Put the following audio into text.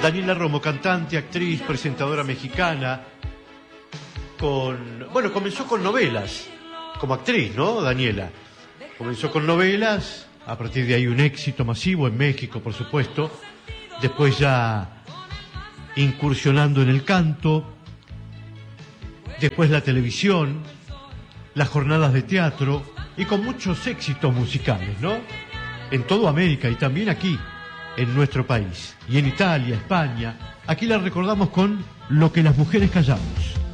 Daniela Romo, cantante, actriz, presentadora mexicana, comenzó con novelas, como actriz, ¿no, Daniela? Comenzó con novelas, a partir de ahí un éxito masivo en México, por supuesto, después ya incursionando en el canto, después la televisión, las jornadas de teatro y con muchos éxitos musicales, ¿no? En toda América y también aquí, en nuestro país. Y en Italia, España, aquí la recordamos con Lo que las mujeres callamos.